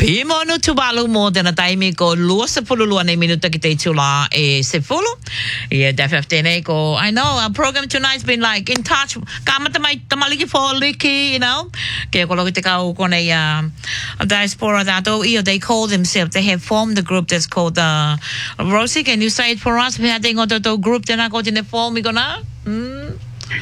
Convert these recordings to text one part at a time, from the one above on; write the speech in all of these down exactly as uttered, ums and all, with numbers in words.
Pimo no tuvalu mo tena taimi ko lua sepuluh lua ne minuta kita itula e sepuluh. Yeah, definitely ko. I know our program tonight's been like in touch. Kama tamay tamaliki for liki, you know. Kaya ko kita kau ko na ya diaspora dato. Iyo, they call themselves. They have formed the group that's called uh, Rosie. Can you say it for us? We had a group that I got in the form. We gonna. Hmm.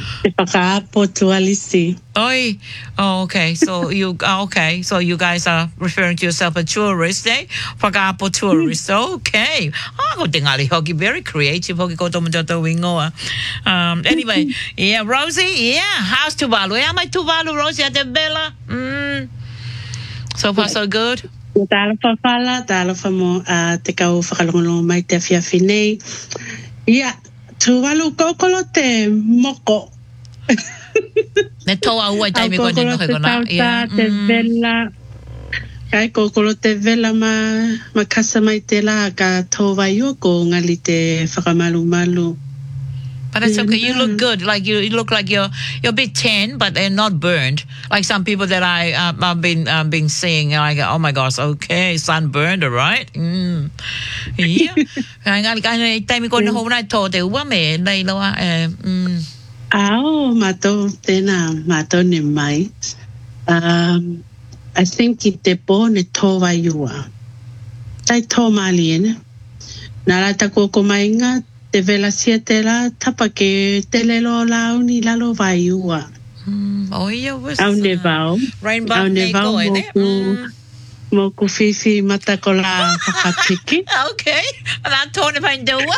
Oi. Oh, okay. So you oh, okay. So you guys are referring to yourself as tourists, eh? Pagapo tourists. Okay. Ah, ko tingali hoki very creative hoki ko to mjato wingoa. Um anyway, yeah, Rosie, yeah, how's Tuvalu? Yeah, my Tuvalu, Rosie at the Bella. Mm. So far so good. Tala fa fala, tala fa mo a te kau whakalongolongo mai te fia finei. Yeah. Tuvalu kokolo te moko. Ne toa ua taimi ko ne nohe kona. Yeah. Te vela. Kai kokolo te vela ma makasa mai te la ka tova yoko ngali te whakamalu malu. But it's okay. You look good. Like you, you look like you're you're a bit tan, but they're not burned. Like some people that I uh, I've been uh, been seeing. Like, oh my gosh, okay, sunburned, all right. Mm. Yeah. Ang ang ang time ko na home na to te uwa me dai lawa. Mm. Ao mato tena mato ni mai. Um, I think it te po ne tova yua. Tai to malien. Nalata ko ko mainga. Te vela siete la tapa ke te lelo lau ni lalo vai ua. Mm, oh, ia was. Au ne vau. Rainbow au ne vau moku, moku fifi mata ko la whakatiki. Okay. Ala tōne pai ndua.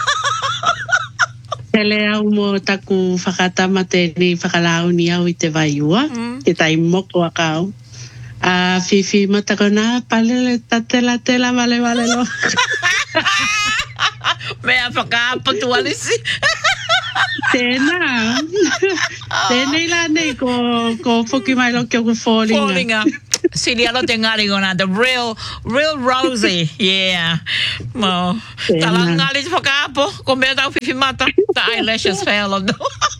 Tele au mo taku whakatama te ni whakalau ni au i te vai ua. Mm. Te tai moko a kau. A uh, fifi mata ko na palele tatela tela vale vale lo. Mea whakaapatualisi. Tēnā. Tēnei la nei ko, ko whuki mai lo kia ko fōringa. Fōringa. Siri alo te ngari gona. The real, real Rosie. Yeah. Mo. Tala ngari te whakaapo. Ko mea tau whiwhi mata. The eyelashes fell on the...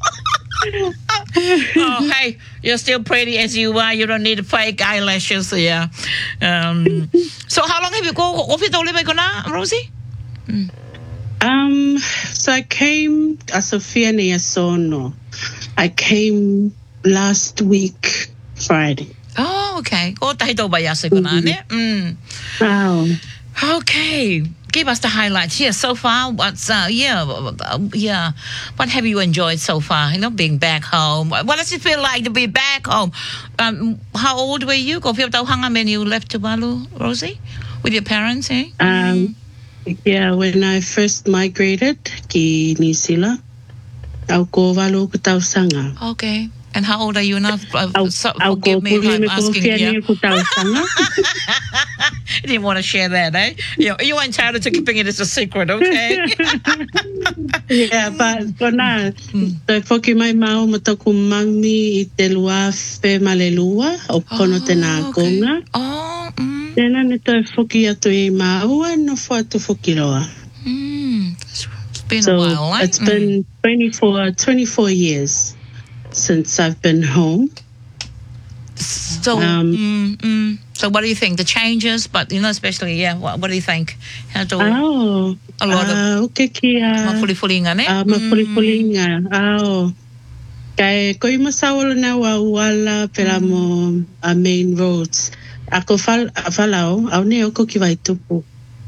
Oh, hey, you're still pretty as you are. You don't need fake eyelashes. Yeah. Um, so how long have you go off it only kona, Rosie? Mm. Um, so I came a Sofia Neasono. I came last week Friday. Oh, okay. Ko tahi tō bayase kona ne. Mm. Oh. Okay. Give us the highlights. Yeah, so far, what's, uh, yeah, uh, yeah. What have you enjoyed so far? You know, being back home. What does it feel like to be back home? Um, how old were you? Ko whio tau hanga when you left Tuvalu, Rosie? With your parents, eh? Um, yeah, when I first migrated ki New Zealand, au ko walo ko tau sanga. Okay. And how old are you now? Uh, au, so, au forgive me if I'm asking you. Yeah. Didn't want to share that, eh? You, you're entitled to keeping it as a secret, okay? Yeah, but for now, so foki mai mau mataku mami I te lua fe malelua o kono te nā konga. Oh, mm. Tēnā ne toi foki atu I maua no fo atu foki roa. Mm. It's been so a while, eh? It's been mm. twenty-four, twenty-four years since I've been home. So, um, mm, mm. so what do you think? The changes, but you know, especially, yeah. What, what do you think? How do oh, a lot uh, of okay, kia. Mafulifulinga, ne? Uh, mafulifulinga. Oh, kay koi masawalo na wawala pela mo a main roads. Ako fal falao, au ne oko ki vai tupu.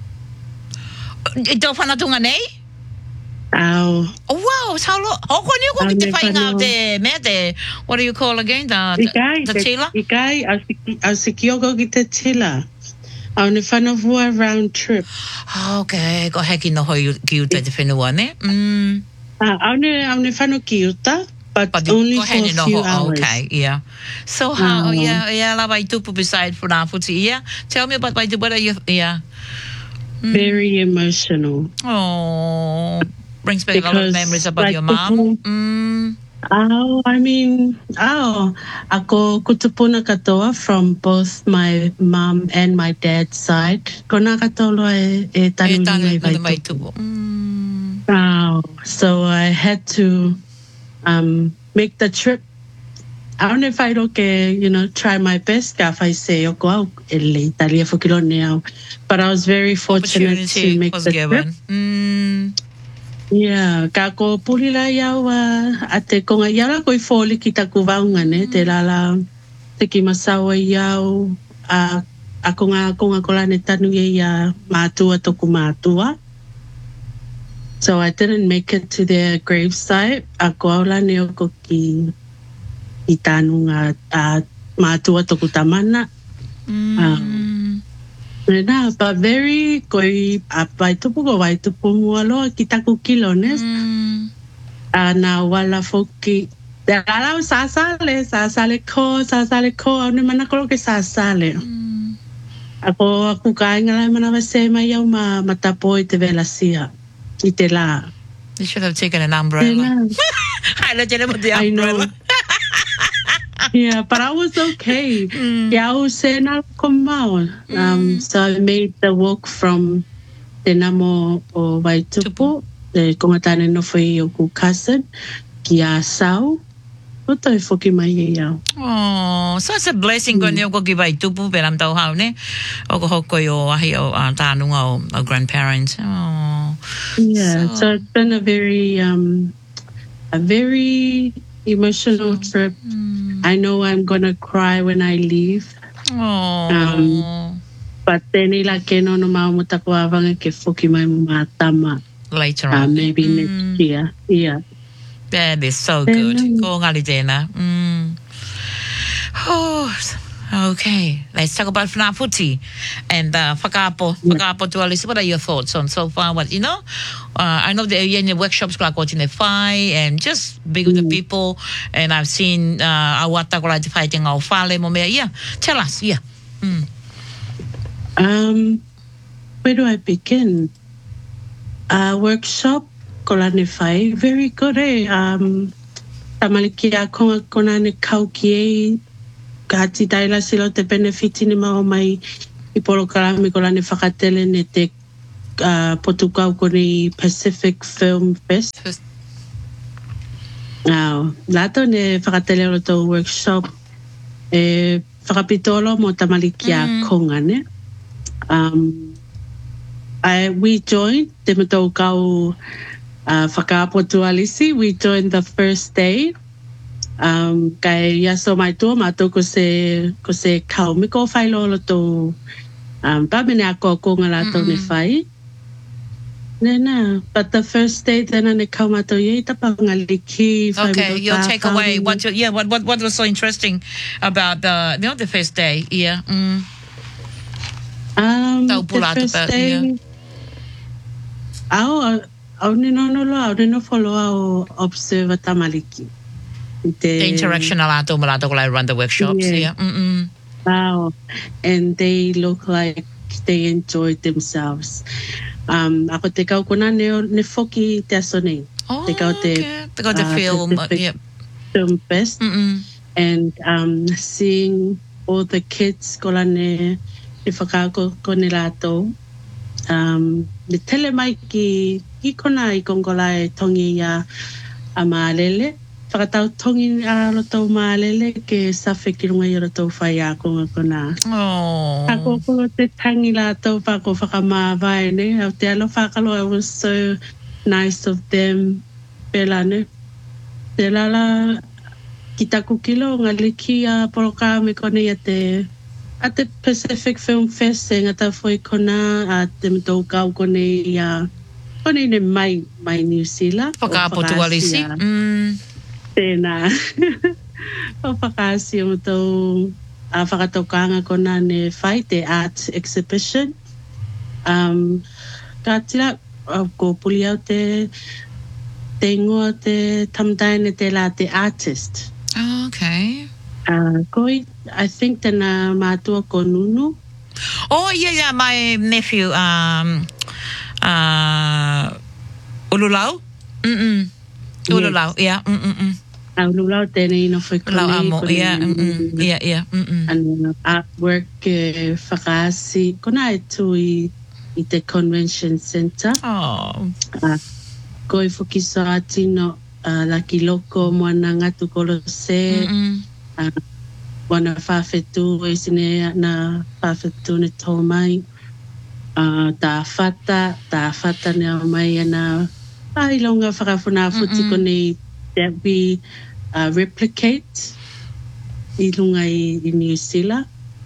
Ito whanatunga nei? Au. Oh, wow. It's how long? Oh, ko niyo ko kita whainga te, me te, what do you call again? The, ikai, the, the tila? Ikai, au sikiogo ki te tila. Au ne whanavua round trip. Okay. Ko heki no hoi ki uta te whenua, ne? Mm. Uh, au ne, au ne whanu ki uta, but, but only go for a no few ho, hours. Okay, yeah. So how, Oh. yeah, yeah, la vai tupu beside for na futi, yeah? Tell me about, what are you, yeah. Mm. Very emotional. Oh. Brings back because, a lot of memories about like, your mom. Mm. Oh, I mean, oh, ako kutupuna katoa from both my mom and my dad's side. Kona katolo e, e tanu e mai vai tupu. Mm. Oh, so I had to um, make the trip aone whai roke, you know, try my best ka whai se o ko au e le Italia whakilone au. But I was very fortunate to make was the given. trip. Mm. Yeah, ka ko pulila iau uh, a te konga iara koi fōli ki taku vaunga ne, te lala te ki masawa iau a a konga konga kolane tanu e ia mātua toku mātua. So I didn't make it to their gravesite. A ko aula ne o ko ki i tānunga a mātua toku tamana. Mm. Um, Nā, but very koi a waitupu ko waitupu mua loa ki taku kilones. Mm. A nā wala foki. Te alau sāsale, sāsale ko, sāsale ko, au ne mana koro ke sāsale. Mm. Ako aku kāinga lai mana wase mai au ma matapo i te velasia. I te la. You should have taken an umbrella. I let you with the I know. umbrella. Yeah, but I was okay. Mm. Yeah, I was saying I'll come out. Um, Mm. so I made the walk from Te Namo o Waitupu, the kongatane no foi o ku cousin, ki a Sau. Oto e whoki mai e iau. Oh, so it's a blessing mm. ko ko ki vai tupu peram tau hau ne. O ko hoko i o ahi o uh, tānunga o, o grandparents. Oh. Yeah, so, So- so it's been a very, um, a very emotional trip. Mm. I know I'm gonna cry when I leave. Oh. Um, But then ila ke no no mau mo tako avanga ke whoki mai mo mātama. Later Uh, on. maybe Mm. next year. Yeah. That is so good. Mm. Ko ngali tēnā. Mm. Oh, okay. Let's talk about Whanaputi and uh, whakaapo. Whakaapo tu alisi. What are your thoughts on so far? What, you know, uh, I know the in the workshops like what in the whai and just being with the people. And I've seen uh, awata ko lai te fighting au whale mo mea. Yeah, tell us. Yeah. Mm. Um, where do I begin? Uh, workshop, kolane whai, very good eh. Um, tamaliki a konga konane kauki e, ka hati daila silo te benefiti ni mao mai i poro karami kolane whakatele ne te uh, potukau kone Pacific Film Fest. First- Now, lato ne whakatele o to workshop e whakapitolo mo tamaliki a Mm. konga ne. Um, I, we joined, te matau kau uh, whakaapotu alisi, we joined the first day. Um, kai yaso mai tua mātou ko se, ko se kau miko whailolo tō um, pamene a ko konga lātou ne whai. Nena, but the first day, then ne kau mātou ye tapanga liki. whai Okay, mito your tā takeaway. kau. What? Your, yeah. What? What? What was so interesting about the you know the first day? Yeah. Mm. Um, Tau the pula te first pa- day, yeah. au, au ni no no lo, au ni no follow au observe tamaliki. The interaction alato malato ko lai run the workshops. Yeah. Yeah. Mm-mm. Wow. And they look like they enjoyed themselves. Um, ako te kau kona ne, ne foki te aso nei. Oh, Te kau te, okay. Te kau te uh, film. Uh, Pacific yeah. Film Fest. Mm-mm. And um, seeing all the kids ko la ne, ne whakako ko ne lato. Um, ne tele mai ki, ki kona i kongola e tongi ia a maalele. Whakatau tongi a roto maalele ke sawhi ki runga i roto whai a konga kona. Oh. Ako ko te tangi la tau whako whakamāwai ne. Au te alo whakalo, it was so nice of them. Pela ne. Te lala ki taku kilo ngā liki a poroka me kone a te a te Pacific Film Fest e ngata foi kona a te mtou kau kone i a kone ne mai mai New Zealand. Whakaapotu alisi. Mm. Tēnā. O whakaasi o tau a whakataukanga kona ne whai te art exhibition. Um, ka tira uh, ko puli au te te ingoa te tamataine te la te artist. Oh, okay. Uh, koi, I think tēnā mātua ko Nunu. Oh, yeah, yeah. My nephew, um, uh, Ululau. Mm-mm. Ululau. Yeah. Mm-mm. Au lulau tēnei no whai Lau konei. amo. Yeah. Mm-mm. Yeah, yeah. Mm-mm. Ano, artwork e whakaasi. Kona e tu i, i te convention center. Oh. Uh, koi whuki so ati no uh, laki loko moana ngatu kolo se. Mm-mm. Uh, wana whawhetu e sine na whawhetu ne tō mai. Uh, tā whata, tā whata ne au mai ana ai longa whakawhuna futi kone that we uh, replicate I lunga I, I New Zealand.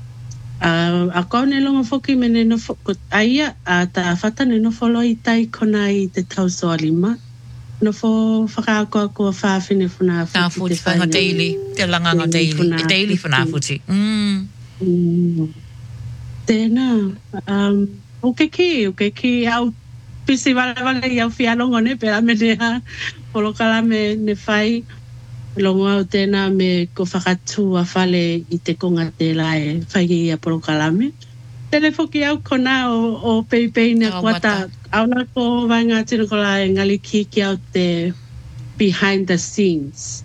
Uh, a kone longa whoki me ne no whoko aia a tā whata ne no wholo I tai kona I te tau soa lima. No fo whakaako ako whawhine whuna futi. Tā futi whanga daily, te langanga daily, e daily whuna futi. Mm. Mm. Tēnā, um, okay ki, okay ki, au pisi wale wale I au whialongo ne, pera me nea, polokala me ne whai, longo au tēnā me ko whakatu a whale I te konga te lae, whai I a polokala me. Tēne whoki au kona o, o peipei ne Oh, kuata, au la ko vai ngā tino ko lae ngali ki ki au te behind the scenes.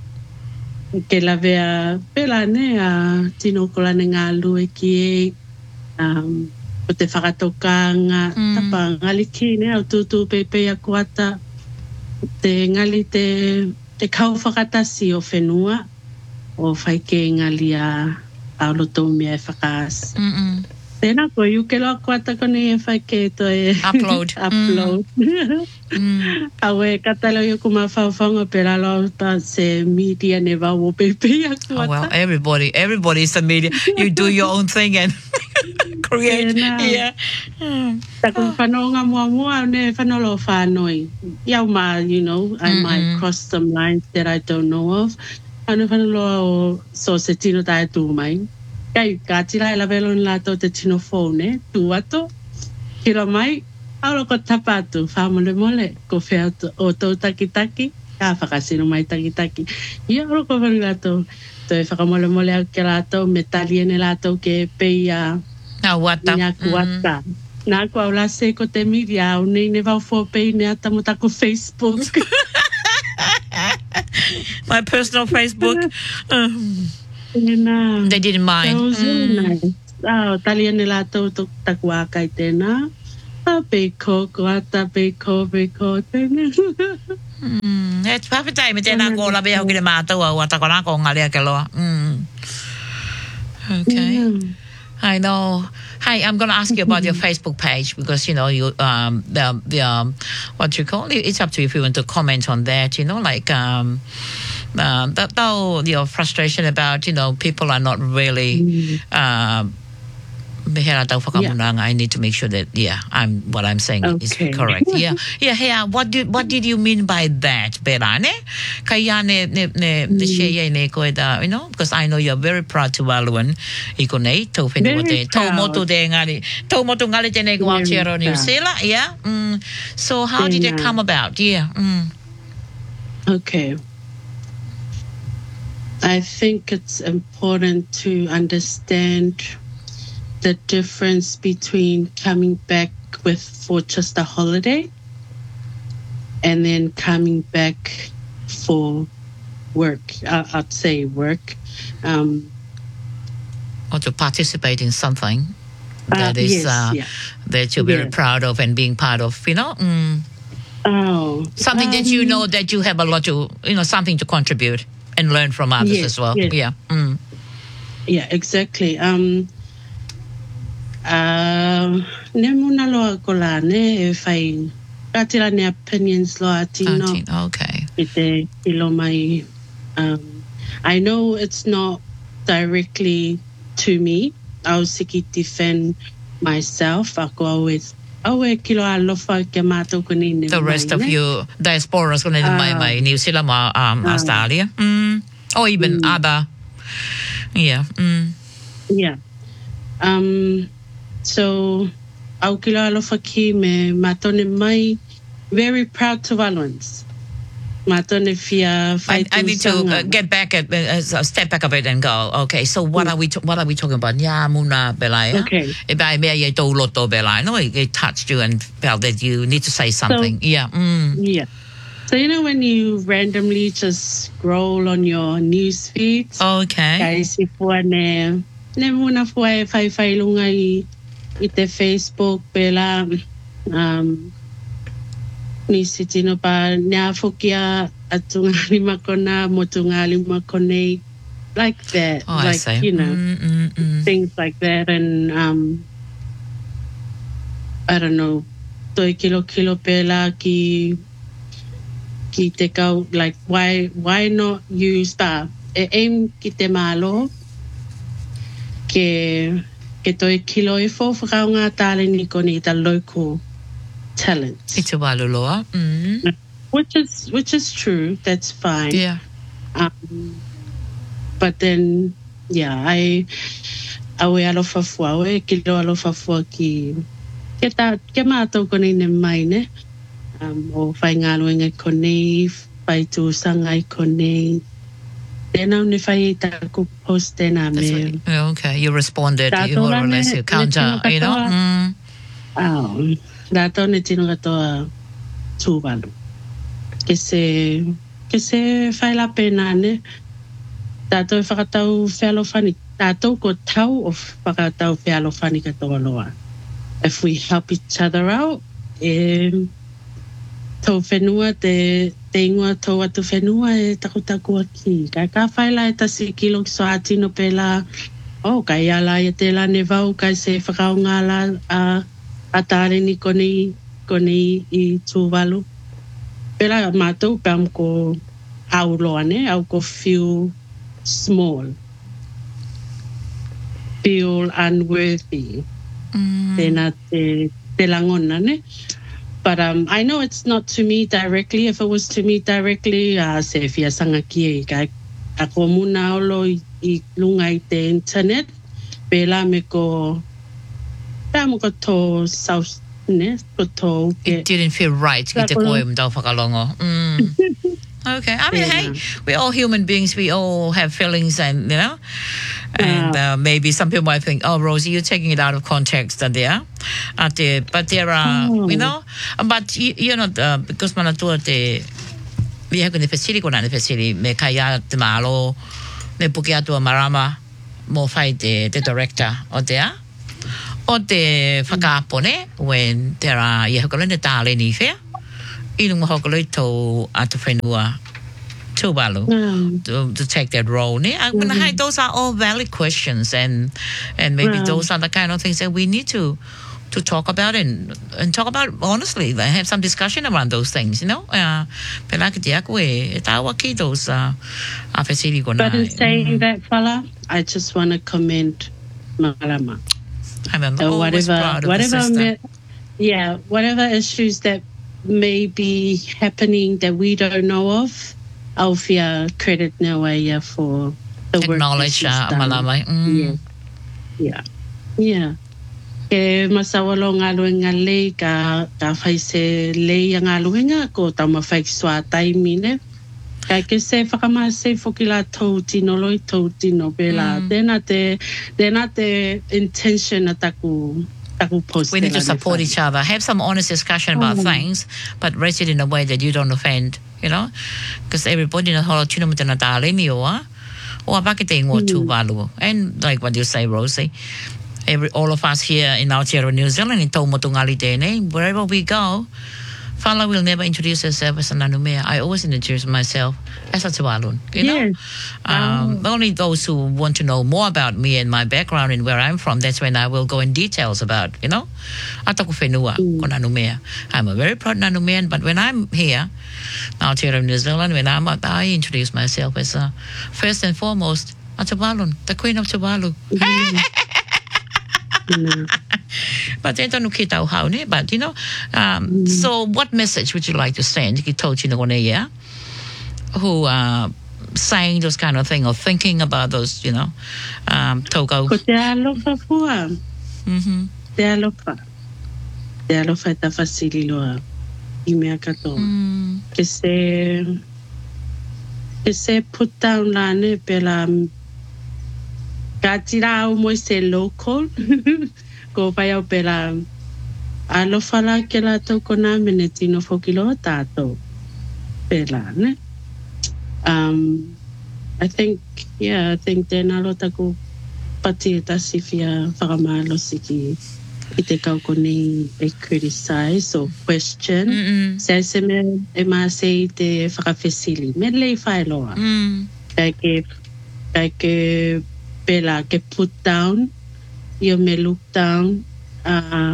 Ke la vea pela ne a tino ko la ne ngā lue ki e, um, o te whakatokanga, mm. tapa ngali ki ne au tūtū peipei a kuata, te ngali te, te kau whakatasi o whenua, o whaike ngali a au loto mea e whakas. Mm -mm. Tēnā ko iu ke loa kuata kone e whaike to e Upload. upload. Mm. Au e katalo iu kuma whawhanga pera loa ta se media ne wau o peipei a kuata. Oh, well, everybody, everybody is the media. You do your own thing and create. Yeah. Mm. Tako whanonga mua mua ne whanolo whanoi. Iau ma, you know, I mm-hmm. might cross some lines that I don't know of. Anu whanolo o so se tino tae tū mai. Kai, ka tira e la velo ni lato te tino phone, tu ato. Kira mai, auro ko tapatu, whamole mole, ko whea o tau takitaki, ka whakasino mai takitaki. Ia auro ko whani lato, to e whakamole mole au ke lato, me taliene lato ke peia Nā wata. Nā kuata. Mm. Nā kua ula se ko te media, au nei ne wau fō pei ne atamuta ko Facebook. My personal Facebook. Um. Tēnā. They didn't mind. That was really Mm. nice. Oh, talia ne lātou to takua kai tēnā. A peiko, kuata, peiko, peiko, tēnā. Mm. It's perfect time. Me tēnā ko la beho ki le mātou au atako nā ko ngalia ke loa. Mm. Okay. Yeah. I know. Hi, I'm going to ask you about your Facebook page because, you know, you um the the um, what you call it. It's up to you if you want to comment on that. You know, like um, uh, that though your frustration about you know people are not really Mm. um. Yeah. I need to make sure that yeah, I'm what I'm saying Okay. is correct. Yeah, yeah. Hey, uh, what did what did you mean by that, Berane? Kaya ne ne ne ne share ne ko da, you know, because I know you're very proud to Waluan. Iko nei to whenua te tau motu de ngari tau motu ngari te ne ko Aotearoa New Zealand. Yeah. Mm. So how did it come about? Yeah. Mm. Okay. I think it's important to understand the difference between coming back with for just a holiday and then coming back for work. I, I'd say work. Um, or to participate in something that uh, is yes, uh, yeah. that you're very Yes. proud of and being part of. You know. Mm. Oh, Something um, that you know that you have a lot to, you know, something to contribute and learn from others Yes, as well. yes. Yeah. Mm. Yeah, exactly. Um, uh, ne muna loa ko la ne e whai katira ne opinions loa tino thirteen. Okay. i te ilo mai. Um, I know it's not directly to me. I'll siki defend myself. Ako always awe kilo alofa ke mātou kone ne The rest mai, of ne? you diasporas going to my, Ah. my New Zealand, uh, um, Ah. Australia, mm. or even Mm. other. Yeah. Mm. Yeah. Um, so, au kilo alofa ki me matone mai, very proud to Waluans. Matone fia I, whai I need to uh, tūsanga. get back at uh, uh, step back a bit and go. Okay, so what are we to, what are we talking about? Yeah, muna belai. Okay. E bai mea ye tau loto belai. No, it, it touched you and felt that you need to say something. yeah. Mm. Yeah. So, you know, when you randomly just scroll on your news feeds, Okay. kai si fua ne, ne muna fua e whai whai lunga i, i te Facebook pela, um, ni si tino pa nea whukia atunga lima kona, motunga lima konei, like that, Oh, I like see. you know, Mm, mm, mm. things like that, and um, I don't know, toi kilo kilo pela ki ki te kau, like why why not use that? E aim ki te malo ke ke toi kilo e fo whakaunga tāle ni koni ta local talents. I te walu loa. Mm. Which is which is true. That's fine. Yeah. Um, but then, yeah, I awe alofa fua, awe kilo alofa fua ki ke ta ke mātou konei ne mai ne. Um, o whai ngāluenga konei, whai tūsanga i konei. Tēnā ne whai e tāku post tēnā That's me. what you, oh, okay. You responded. You Tātou more or rane, less you ne counter. tino You know. katoa. Mm. Au, tātou ne tino katoa tūwalu. Ke se, ke se whai la pēnā ne. Tātou e whakatau whialofani. Tātou ko tau o whakatau whialofani katoa loa. If we help each other out, e tau whenua te, te ingoa tau atu whenua e takutaku aki. Kai ka whaila e tasi kilo ki so atino pēla. Oh, kai ala e te la ne vau, kai se whakaunga la a, a tāre ni koni, koni i tūwalu. Pēla mātou pēm ko au loa ne, au ko feel small. Feel unworthy. Mm. Tēnā te, te langona ne. But um, I know it's not to me directly. If it was to me directly, uh, se fia sanga ki e kai ako muna olo i, i lunga i te internet. Pēla me ko, pēla mo ko tō south, ne, ko tō It didn't feel right. Ki te koe mtau whakalongo. Mm. Okay. I mean, Yeah. hey, we're all human beings. We all have feelings and, you know, and uh, maybe some people might think, oh, Rosie, you're taking it out of context there. Uh, te, but there are, Oh. you know, but you, you're not, uh, because mana tua te, we have the facility, kona ne facility, me kaya te malo, me puki atua marama, mo whai te, te director o te a. O te whakapone, when there are, i hokolo ne tāle ni whea, i lunga hokolo i tō atu whenua tūwalu Mm. to, to take that role. Ne? I mean, hey, those are all valid questions, and and maybe Wow. those are the kind of things that we need to to talk about and and talk about honestly, like, have some discussion around those things, you know. Uh, pela ki te aku e, e tawa ki those uh, a whesiri kona. But in saying that, fella, I just want to commend Malama. I'm Uh, always whatever, proud of the whatever, sister. me, yeah, whatever issues that may be happening that we don't know of, I'll feel credit now uh, for the work that Acknowledge she's uh, done. Malama. Mm. Yeah, yeah. Ke masawalo ngā luenga lei ka, ka whai se lei a ngā luenga ko tau mawhai ki soa taimi ne. Kai ke se whakamā se whoki la tau tino loi tau tino pēla. Mm. Tēnā te, tēnā te intention a taku, taku post. We need to tēnā ne support whai. each other, have some honest discussion about Oh. things, but raise it in a way that you don't offend, you know? Because everybody na holo tino mutana tāle ni oa, oa pake te ingoa tūwalu. And like what you say, Rosie, every, all of us here in Aotearoa, New Zealand, in tau motungali tēnei, wherever we go, Fala will never introduce herself as a nanumea. I always introduce myself as a tualun, you know? Yes. Um, Oh. Only those who want to know more about me and my background and where I'm from, that's when I will go in details about, you know? Ataku whenua, ko nanumea. I'm a very proud nanumean, but when I'm here, Aotearoa, New Zealand, when I'm out, I introduce myself as a, first and foremost, a tualun, the queen of Tuvalu. No. But they don't ki tau hau ne. But you know, um, so what message would you like to send ki tau tino kone ia, who are saying those kind of thing or thinking about those, you know, um, tokau. Ko te alofa pua. Mm-hmm. Te alofa. Te alofa e ta whasiri loa i mea katoa. Mm. Ke se, ke se put down lane pela ka tira au mo se local. Ko pai au pela alofa la ke la tau kona mene tino whokilo o tātou. Pela, ne? Um, I think, yeah, I think tēnā lo taku pati e tasi fia whakamalo siki i te kau kone e criticize or question. Mm-mm. Se se me e mā se i te whakawhesili. Me lei whai loa. Mm. Kai ke kai ke pela ke put down io me look down uh,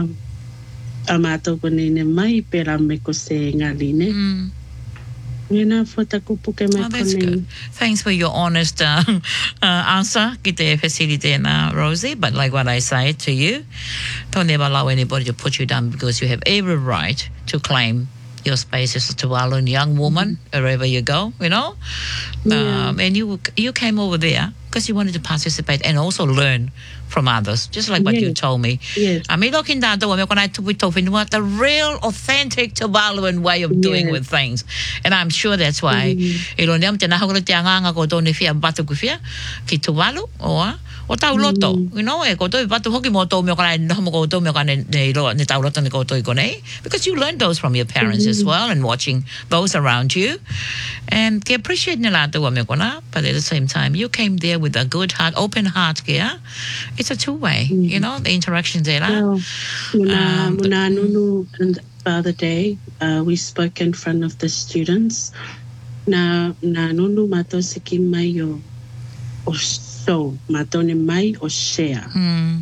a mato kone ne mai pela me ko se ngaline Mm. Ngena fota kupuke mai Oh, that's kone. good. Thanks for your honest uh, uh, answer. Kita facility na Rosie, but like what I say to you, don't ever allow anybody to put you down because you have every right to claim your space as a Tuvalu young woman wherever you go, you know. Yeah. Um, and you you came over there because you wanted to participate and also learn from others, just like what you Yes. told me. Yes. I mean, looking down the way, when I took what the real, authentic Tuvaluan way of doing Yes. with things, and I'm sure that's why. Ilo niam tena hagolo te anga ko to ne fia batu ku fia ki Tuvalu o o tau loto, you know, e ko to batu hoki mo to me kana no mo ko to me kana ne ilo ne tau loto ne ko to ko nei, because you learned those from your parents as well and watching those around you, and ke appreciate ne la to me kona, but at the same time you came there with a good heart, open heart, yeah. It's a two-way, mm-hmm. you know, the interaction there. Well, muna, Um, muna nunu, and the other day, uh, we spoke in front of the students. Na, na nunu mato siki mai o, o so, mato ne mai o share. Mm.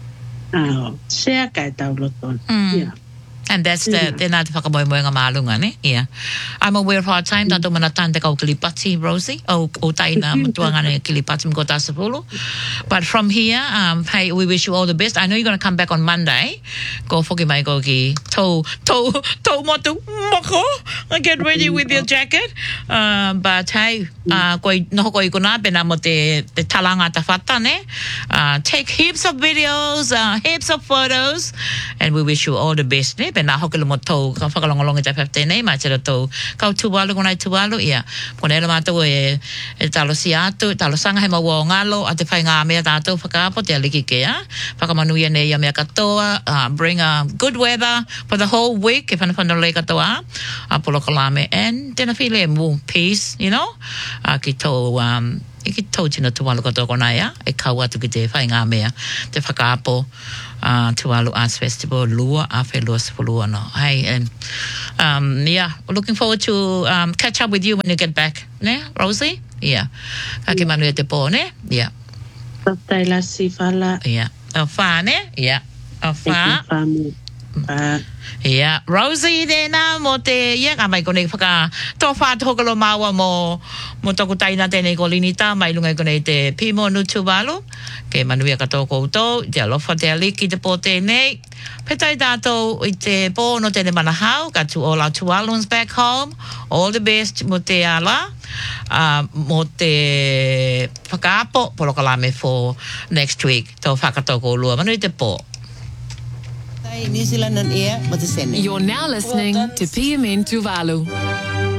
Uh, share kai tau loton. Mm. Yeah. And that's the, the na te whakamoemoe ngā mālunga, ne? Yeah. I'm aware of hard time, tato mana tante kau kilipati, Rosie, o, o taina matuangane kilipati mko tasapulu. But from here, um, hey, we wish you all the best. I know you're going to come back on Monday. Go whoki mai ko ki tau, tau, tau motu, moko. Get ready with your jacket. Um, but hey, uh, koi, noho koi kuna, pena mo te, te talanga ta whata, ne? Uh, take heaps of videos, uh, heaps of photos, and we wish you all the best, ne? Pena hokele mo tau, ka whakalongolong e te whafte nei, ma tira tau, kau tuwalu konai tuwalu, ia. Kone ela mātou e, e talo si atu, talo sanga he maua o ngalo, a te whai ngā mea tātou whakaapo, te aliki ke, a. Whakamanuia nei ia mea katoa, uh, bring a good weather for the whole week, e whanawhana lei katoa, a polo kalame, and tēnā while e mu, peace, you know, a ki tau, um, e ki tau tina tuwalu katoa konai, a, e kau atu ki te whai ngā mea, te whakaapo, Uh, Tuvalu Arts Festival, Lua, Afe Lua Sepulua, no. Hey, and um, yeah, we're looking forward to um, catch up with you when you get back, ne, Rosie? Yeah. Kaki manu e te pō, ne? Yeah. Tatai la si fala. Yeah. O whā, ne? Yeah. O whā. Whamu. Uh, Yeah, Rosie tēnā mo te, ia, ka mai konei whaka, tō whā te hokalo māua mo, mo toku taina tēnei ko linita, mai lungai konei te Pimo nu Tuvalu, ke manuia ka tō koutou, te alofa te aliki te pō tēnei, petai tātou i te pō no tēne manahau, ka to all our Tuvaluans back home, all the best mo te ala, uh, mo te whakaapo, polokalame for next week, tō whakatoko lua, manu i te pō. New Zealand on air with the Senate. You're now listening to P M N Tuvalu.